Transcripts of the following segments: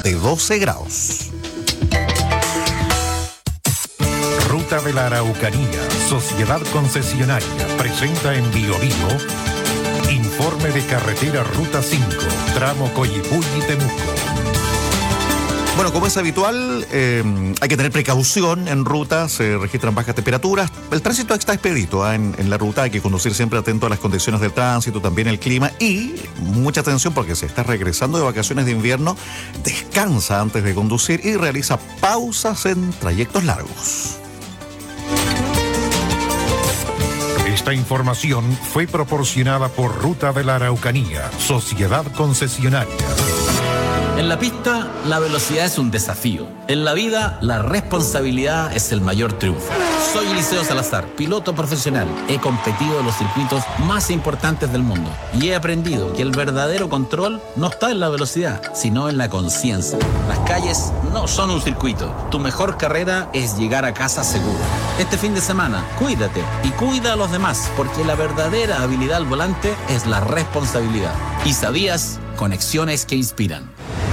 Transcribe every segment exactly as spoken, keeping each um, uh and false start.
de doce grados. Ruta de la Araucanía, Sociedad Concesionaria, presenta en Bio Bio informe de carretera Ruta cinco, tramo Coyipulli-Temuco. Bueno, como es habitual, eh, hay que tener precaución en ruta, se registran bajas temperaturas. El tránsito está expedito ¿eh? en, en la ruta, hay que conducir siempre atento a las condiciones del tránsito, también el clima y mucha atención porque si estás regresando de vacaciones de invierno, descansa antes de conducir y realiza pausas en trayectos largos. Esta información fue proporcionada por Ruta de la Araucanía, Sociedad Concesionaria. En la pista, la velocidad es un desafío. En la vida, la responsabilidad es el mayor triunfo. Soy Eliseo Salazar, piloto profesional. He competido en los circuitos más importantes del mundo y he aprendido que el verdadero control no está en la velocidad, sino en la conciencia. Las calles no son un circuito. Tu mejor carrera es llegar a casa seguro. Este fin de semana, cuídate y cuida a los demás, porque la verdadera habilidad al volante es la responsabilidad. ¿Y sabías? Conexiones que inspiran.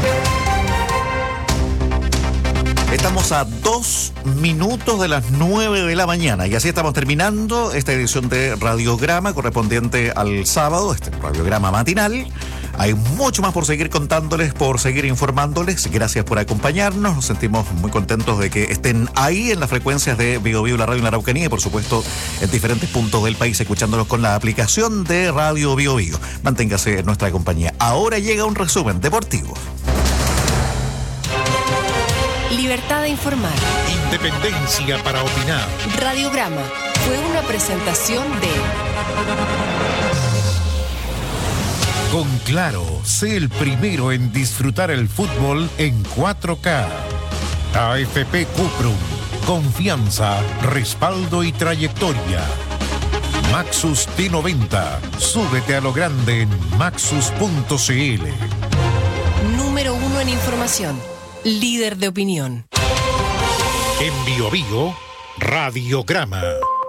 Estamos a dos minutos de las nueve de la mañana y así estamos terminando esta edición de Radiograma correspondiente al sábado, este Radiograma matinal. Hay mucho más por seguir contándoles, por seguir informándoles. Gracias por acompañarnos. Nos sentimos muy contentos de que estén ahí en las frecuencias de Bio Bio, la radio en la Araucanía y por supuesto en diferentes puntos del país escuchándonos con la aplicación de Radio Bio Bio. Manténgase en nuestra compañía. Ahora llega un resumen deportivo. Libertad de informar. Independencia para opinar. Radiograma fue una presentación de... Con Claro, sé el primero en disfrutar el fútbol en cuatro K. A F P Cuprum, confianza, respaldo y trayectoria. Maxus T noventa, súbete a lo grande en maxus punto c l. Número uno en información, líder de opinión. En Bio Bio, Radiograma.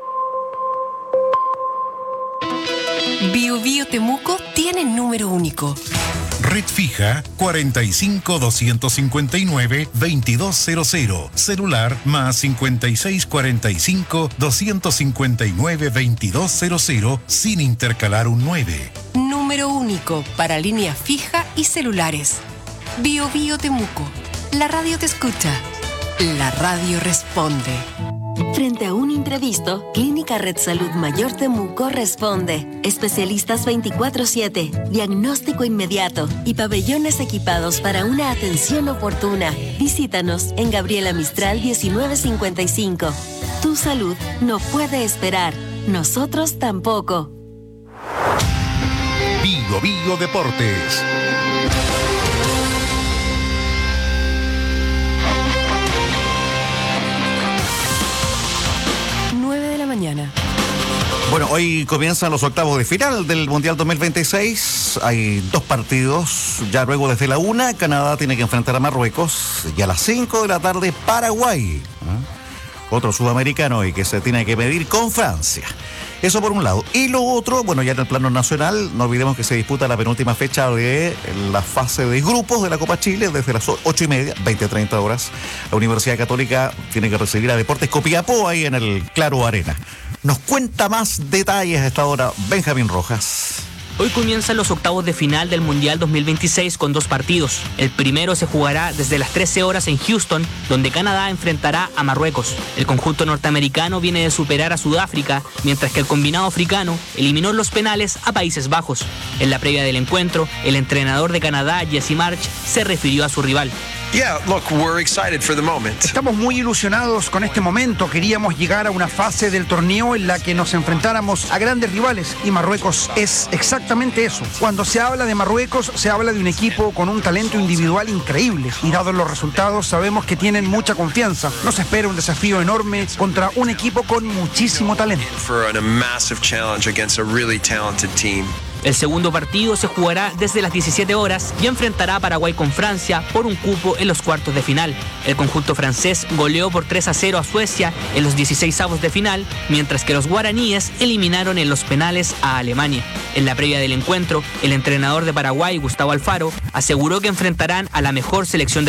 Bio Bio Temuco tiene número único. Red fija cuarenta y cinco, doscientos cincuenta y nueve, veintidós cero cero. Celular más cincuenta y seis, cuarenta y cinco, doscientos cincuenta y nueve, veintidós cero cero sin intercalar un nueve. Número único para línea fija y celulares. Bio Bio Temuco. La radio te escucha. La radio responde. Frente a un imprevisto, Clínica Red Salud Mayor Temuco responde. Especialistas veinticuatro siete, diagnóstico inmediato y pabellones equipados para una atención oportuna. Visítanos en Gabriela Mistral diecinueve cincuenta y cinco. Tu salud no puede esperar. Nosotros tampoco. Bio Bio Deportes. Mañana. Bueno, hoy comienzan los octavos de final del Mundial dos mil veintiséis. Hay dos partidos. Ya luego desde la una, Canadá tiene que enfrentar a Marruecos. Y a las cinco de la tarde, Paraguay. ¿eh? Otro sudamericano y que se tiene que medir con Francia. Eso por un lado. Y lo otro, bueno, ya en el plano nacional, no olvidemos que se disputa la penúltima fecha de la fase de grupos de la Copa Chile desde las ocho y media, veinte a treinta horas. La Universidad Católica tiene que recibir a Deportes Copiapó ahí en el Claro Arena. Nos cuenta más detalles a esta hora Benjamín Rojas. Hoy comienzan los octavos de final del Mundial dos mil veintiséis con dos partidos. El primero se jugará desde las trece horas en Houston, donde Canadá enfrentará a Marruecos. El conjunto norteamericano viene de superar a Sudáfrica, mientras que el combinado africano eliminó en los penales a Países Bajos. En la previa del encuentro, el entrenador de Canadá, Jesse Marsch, se refirió a su rival. Yeah, look, we're excited for the moment. Estamos muy ilusionados con este momento. Queríamos llegar a una fase del torneo en la que nos enfrentáramos a grandes rivales y Marruecos es exactamente eso. Cuando se habla de Marruecos, se habla de un equipo con un talento individual increíble y dados los resultados sabemos que tienen mucha confianza. Nos espera un desafío enorme contra un equipo con muchísimo talento. For a massive challenge against a really talented team. El segundo partido se jugará desde las diecisiete horas y enfrentará a Paraguay con Francia por un cupo en los cuartos de final. El conjunto francés goleó por tres a cero a Suecia en los dieciseisavos de final, mientras que los guaraníes eliminaron en los penales a Alemania. En la previa del encuentro, el entrenador de Paraguay, Gustavo Alfaro, aseguró que enfrentarán a la mejor selección del